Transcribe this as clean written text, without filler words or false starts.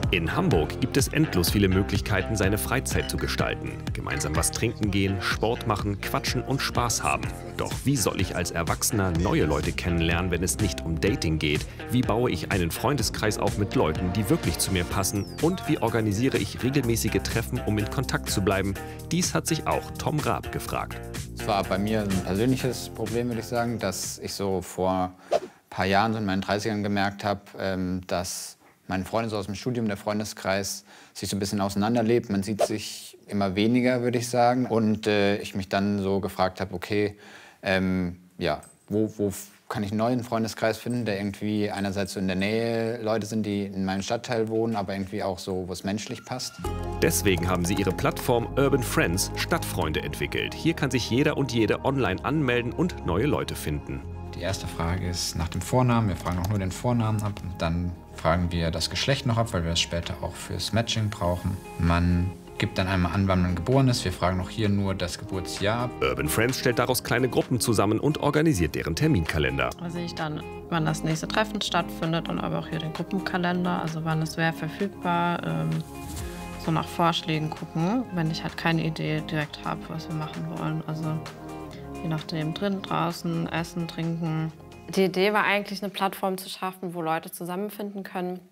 In Hamburg gibt es endlos viele Möglichkeiten, seine Freizeit zu gestalten. Gemeinsam was trinken gehen, Sport machen, quatschen und Spaß haben. Doch wie soll ich als Erwachsener neue Leute kennenlernen, wenn es nicht um Dating geht? Wie baue ich einen Freundeskreis auf mit Leuten, die wirklich zu mir passen? Und wie organisiere ich regelmäßige Treffen, um in Kontakt zu bleiben? Dies hat sich auch Tom Raab gefragt. Es war bei mir ein persönliches Problem, würde ich sagen, dass ich so vor ein paar Jahren, so in meinen 30ern, gemerkt habe, dass meine Freunde so aus dem Studium, der Freundeskreis, sich so ein bisschen auseinanderlebt. Man sieht sich immer weniger, würde ich sagen. Und ich mich dann so gefragt habe, okay, ja, wo kann ich einen neuen Freundeskreis finden, der irgendwie einerseits so in der Nähe Leute sind, die in meinem Stadtteil wohnen, aber irgendwie auch so, wo es menschlich passt. Deswegen haben sie ihre Plattform Urban Friends Stadtfreunde entwickelt. Hier kann sich jeder und jede online anmelden und neue Leute finden. Die erste Frage ist nach dem Vornamen. Wir fragen auch nur den Vornamen ab. Dann fragen wir das Geschlecht noch ab, weil wir es später auch fürs Matching brauchen. Man gibt dann einmal an, wann man geboren ist. Wir fragen auch hier nur das Geburtsjahr. Urban Friends stellt daraus kleine Gruppen zusammen und organisiert deren Terminkalender. Da sehe ich dann, wann das nächste Treffen stattfindet und aber auch hier den Gruppenkalender, also wann es wäre verfügbar. So nach Vorschlägen gucken, wenn ich halt keine Idee direkt habe, was wir machen wollen. Also je nachdem, drin, draußen, essen, trinken. Die Idee war eigentlich, eine Plattform zu schaffen, wo Leute zusammenfinden können,